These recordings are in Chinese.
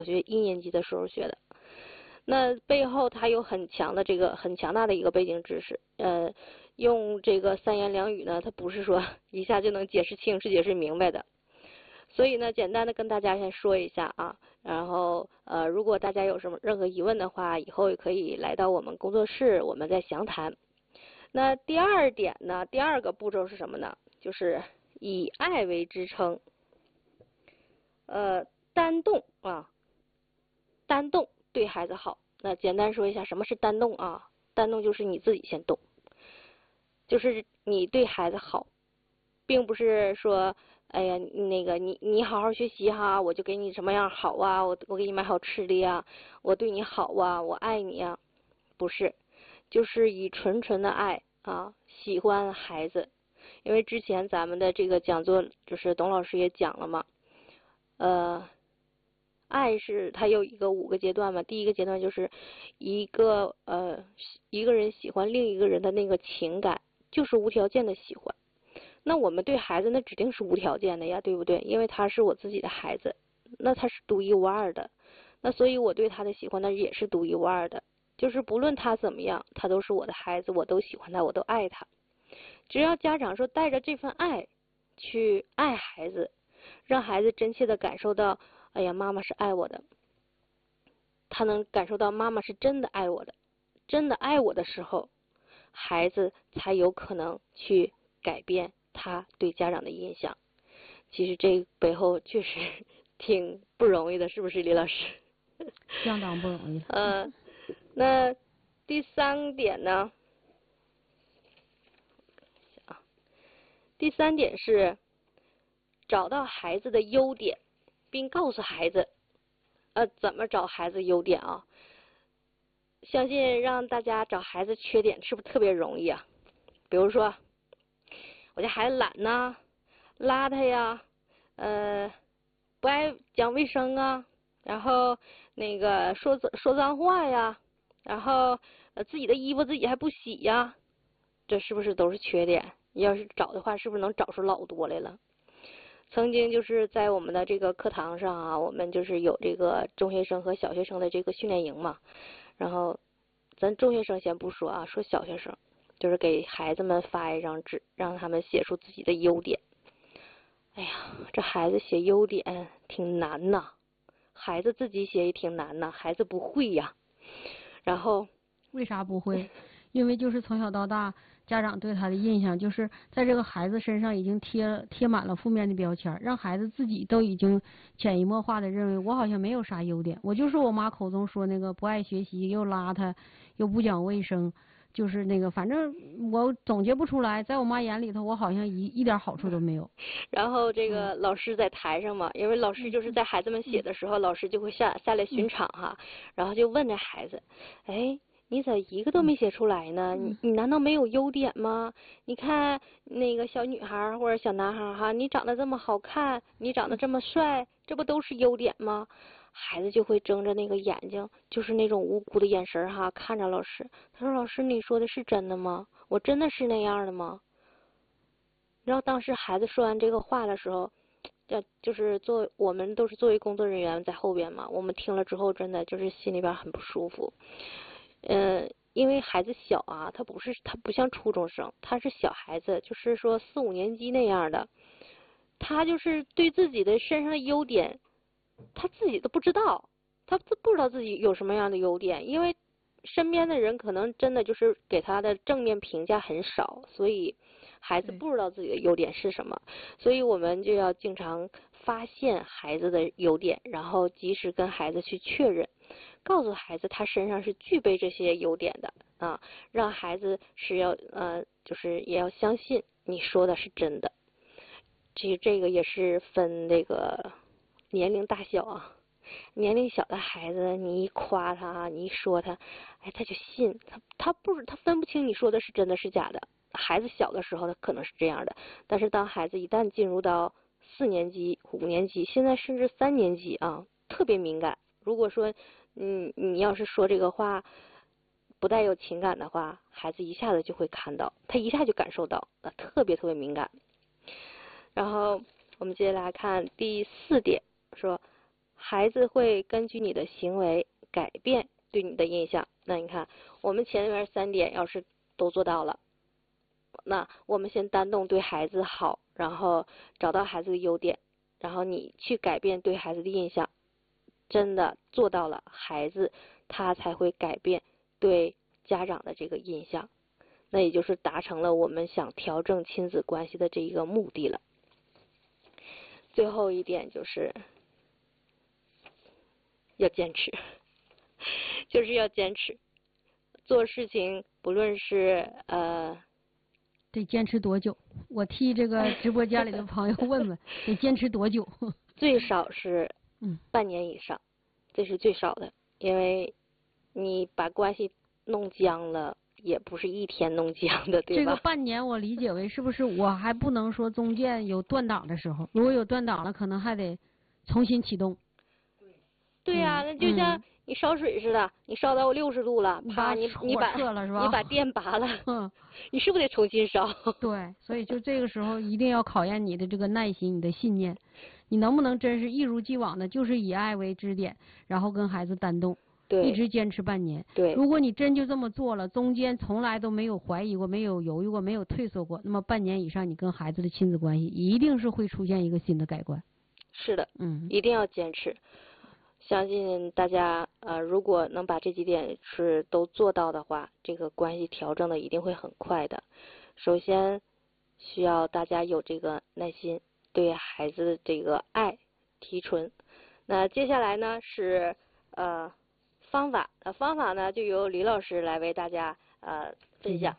学1年级的时候学的。那背后它有很强大的一个背景知识，用这个3言2语呢，它不是说一下就能解释清楚、解释明白的。所以呢，简单的跟大家先说一下啊，然后如果大家有任何疑问的话，以后也可以来到我们工作室，我们再详谈。那第二点呢，第2个步骤是什么呢？就是以爱为支撑，单动啊，单动对孩子好。那简单说一下什么是单动啊？单动就是你自己先动，就是你对孩子好，并不是说，哎呀，那个你好好学习哈，我就给你什么样好啊，我给你买好吃的呀，我对你好啊，我爱你啊，不是，就是以纯纯的爱啊，喜欢孩子。因为之前咱们的这个讲座，就是董老师也讲了嘛，爱是它有一个5个阶段嘛。第一个阶段就是一个人喜欢另一个人的那个情感，就是无条件的喜欢。那我们对孩子那指定是无条件的呀，对不对？因为他是我自己的孩子，那他是独一无二的，那所以我对他的喜欢那也是独一无二的，就是不论他怎么样，他都是我的孩子，我都喜欢他，我都爱他。只要家长说带着这份爱去爱孩子，让孩子真切的感受到，哎呀，妈妈是爱我的，他能感受到妈妈是真的爱我的，真的爱我的时候，孩子才有可能去改变他对家长的印象。其实这背后确实挺不容易的，是不是李老师？ 相当不容易。 那第3点呢？第3点是找到孩子的优点，并告诉孩子，怎么找孩子优点啊？相信让大家找孩子缺点是不是特别容易啊？比如说，我家孩子懒呐，邋遢呀，不爱讲卫生啊，然后那个说脏话呀，然后自己的衣服自己还不洗呀，这是不是都是缺点？要是找的话，是不是能找出老多来了？曾经就是在我们的这个课堂上啊，我们就是有这个中学生和小学生的这个训练营嘛，然后咱中学生先不说啊，说小学生，就是给孩子们发一张纸，让他们写出自己的优点。哎呀，这孩子写优点挺难呐，孩子自己写也挺难呐，孩子不会呀。然后为啥不会？因为就是从小到大，家长对他的印象就是在这个孩子身上已经贴满了负面的标签，让孩子自己都已经潜移默化的认为我好像没有啥优点，我就是我妈口中说那个不爱学习又邋遢又不讲卫生，就是那个反正我总结不出来，在我妈眼里头我好像一点好处都没有。 然后这个老师在台上嘛，因为老师就是在孩子们写的时候，老师就会下来巡场哈，然后就问这孩子，哎，你咋一个都没写出来呢？你难道没有优点吗？你看那个小女孩或者小男孩哈，你长得这么好看，你长得这么帅，这不都是优点吗？孩子就会睁着那个眼睛，就是那种无辜的眼神哈，看着老师。他说：“老师，你说的是真的吗？我真的是那样的吗？”然后当时孩子说完这个话的时候，就是我们都是作为工作人员在后边嘛，我们听了之后真的就是心里边很不舒服。因为孩子小啊，他不像初中生，他是小孩子，就是说4、5年级那样的，他就是对自己的身上的优点，他自己都不知道，他不知道自己有什么样的优点，因为身边的人可能真的就是给他的正面评价很少，所以孩子不知道自己的优点是什么，所以我们就要经常发现孩子的优点，然后及时跟孩子去确认，告诉孩子他身上是具备这些优点的啊，让孩子就是也要相信你说的是真的。其实这个也是分那个年龄大小啊。年龄小的孩子，你一夸他，你一说他，哎，他就信，他分不清你说的是真的是假的。孩子小的时候，他可能是这样的，但是当孩子一旦进入到4年级、5年级，现在甚至3年级啊，特别敏感。如果说，你要是说这个话不带有情感的话，孩子一下子就会看到，他一下就感受到，特别特别敏感。然后我们接下来看第4点，说孩子会根据你的行为改变对你的印象。那你看，我们前面3点要是都做到了，那我们先单动对孩子好，然后找到孩子的优点，然后你去改变对孩子的印象，真的做到了，孩子他才会改变对家长的这个印象，那也就是达成了我们想调整亲子关系的这一个目的了。最后一点就是要坚持，就是要坚持做事情，不论是得坚持多久？我替这个直播间里的朋友问问，得坚持多久？ 最少是半年以上，这是最少的，因为你把关系弄僵了，也不是一天弄僵的，对吧？ 这个半年我理解为是不是我还不能说中间有断档的时候？如果有断档了，可能还得重新启动。 对呀，那就像你烧水似的，你烧到60度了，啪，你把电拔了，你是不是得重新烧？ 对，所以就这个时候一定要考验你的这个耐心，你的信念，你能不能真是一如既往的，就是以爱为支点，然后跟孩子单动， 对， 一直坚持半年。 对， 如果你真就这么做了，中间从来都没有怀疑过，没有犹豫过，没有退缩过，那么半年以上，你跟孩子的亲子关系一定是会出现一个新的改观。 是的，一定要坚持。相信大家如果能把这几点是都做到的话，这个关系调整的一定会很快的。首先需要大家有这个耐心，对孩子的这个爱提纯。那接下来呢是方法，方法呢就由李老师来为大家分享。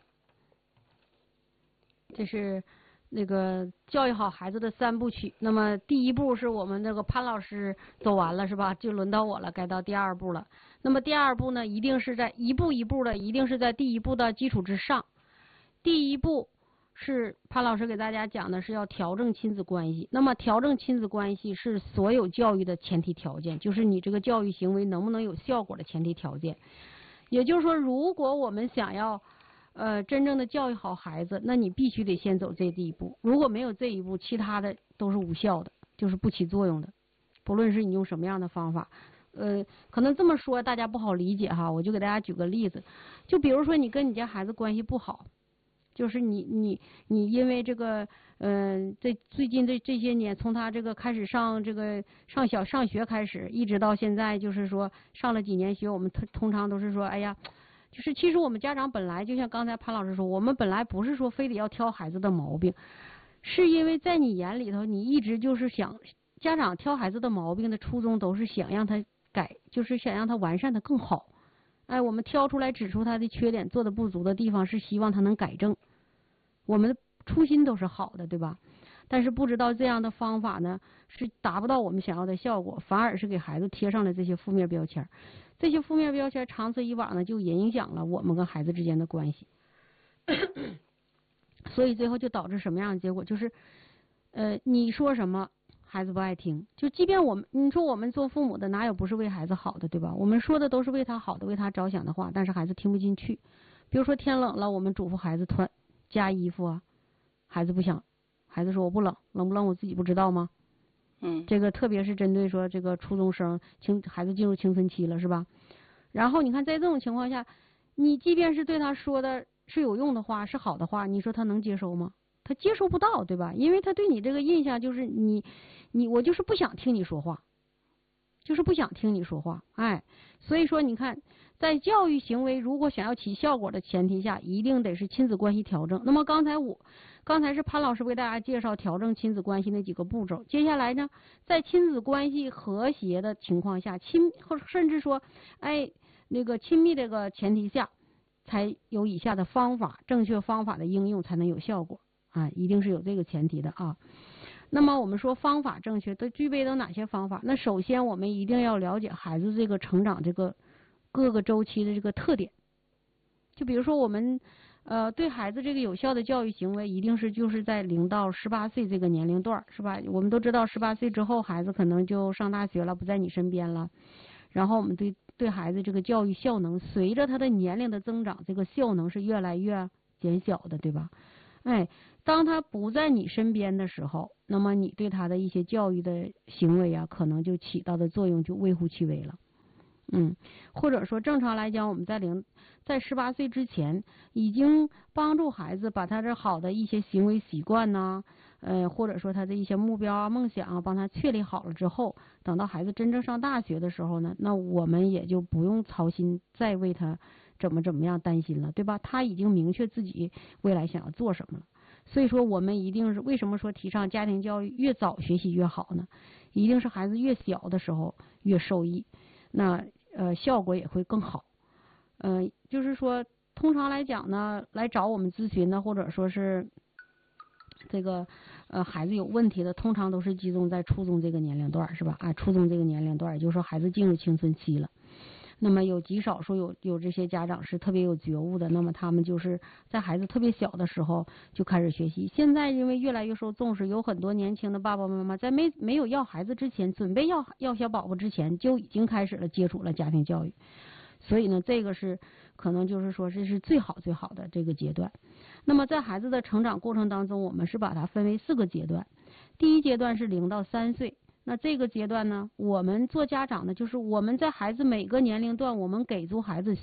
这是那个教育好孩子的3部曲。那么第1步是我们那个潘老师走完了是吧？就轮到我了，该到第2步了。那么第2步呢，一定是在一步一步的，一定是在第1步的基础之上。第1步是潘老师给大家讲的是要调整亲子关系。那么调整亲子关系是所有教育的前提条件，就是你这个教育行为能不能有效果的前提条件。也就是说，如果我们想要真正的教育好孩子，那你必须得先走这第1步。如果没有这1步，其他的都是无效的，就是不起作用的。不论是你用什么样的方法，可能这么说大家不好理解哈，我就给大家举个例子。就比如说你跟你家孩子关系不好，就是你因为这个这最近这些年，从他这个开始上学开始，一直到现在，就是说上了几年学，我们通常都是说，哎呀。就是其实我们家长本来就像刚才潘老师说，我们本来不是说非得要挑孩子的毛病，是因为在你眼里头，你一直就是想家长挑孩子的毛病的初衷都是想让他改，就是想让他完善的更好。哎，我们挑出来指出他的缺点，做的不足的地方，是希望他能改正。我们的初心都是好的，对吧？但是不知道这样的方法呢，是达不到我们想要的效果，反而是给孩子贴上了这些负面标签。这些负面标签长此以往呢，就影响了我们跟孩子之间的关系。所以最后就导致什么样的结果？就是你说什么孩子不爱听，就即便你说我们做父母的哪有不是为孩子好的，对吧？我们说的都是为他好的，为他着想的话，但是孩子听不进去。比如说天冷了，我们嘱咐孩子加衣服啊，孩子不想，孩子说我不冷，冷不冷我自己不知道吗？这个特别是针对说这个初中生孩子进入青春期了，是吧？然后你看在这种情况下，你即便是对他说的是有用的话，是好的话，你说他能接受吗？他接受不到，对吧？因为他对你这个印象就是我就是不想听你说话，就是不想听你说话。哎，所以说你看，在教育行为如果想要起效果的前提下，一定得是亲子关系调整。那么刚才是潘老师为大家介绍调整亲子关系那几个步骤。接下来呢，在亲子关系和谐的情况下，甚至说，那个亲密这个前提下，才有以下的方法，正确方法的应用才能有效果啊，一定是有这个前提的啊。那么我们说方法正确，都具备了哪些方法？那首先我们一定要了解孩子这个成长这个各个周期的这个特点。就比如说我们对孩子这个有效的教育行为，一定是就是在0到18岁这个年龄段，是吧？我们都知道18岁之后孩子可能就上大学了，不在你身边了。然后我们对孩子这个教育效能，随着他的年龄的增长，这个效能是越来越减小的，对吧？当他不在你身边的时候， 那么你对他的一些教育的行为啊，可能就起到的作用就微乎其微了。或者说正常来讲，我们在18岁之前，已经帮助孩子把他这好的一些行为习惯呐，或者说他的一些目标啊、梦想啊，帮他确立好了之后，等到孩子真正上大学的时候呢，那我们也就不用操心再为他怎么样担心了，对吧？他已经明确自己未来想要做什么了。所以说，我们一定是为什么说提倡家庭教育越早学习越好呢？一定是孩子越小的时候越受益，那效果也会更好。就是说，通常来讲呢，来找我们咨询呢，或者说是这个孩子有问题的，通常都是集中在初中这个年龄段，是吧？初中这个年龄段，也就是说孩子进入青春期了。那么有极少数有这些家长是特别有觉悟的，那么他们就是在孩子特别小的时候就开始学习。现在因为越来越受重视，有很多年轻的爸爸妈妈在没有要孩子之前，准备要小宝宝之前，就已经开始了接触了家庭教育。所以呢，这个是可能就是说这是最好的这个阶段。那么在孩子的成长过程当中，我们是把它分为4个阶段。第一阶段是0到3岁。那这个阶段呢，我们做家长的，就是我们在孩子每个年龄段，我们给足孩子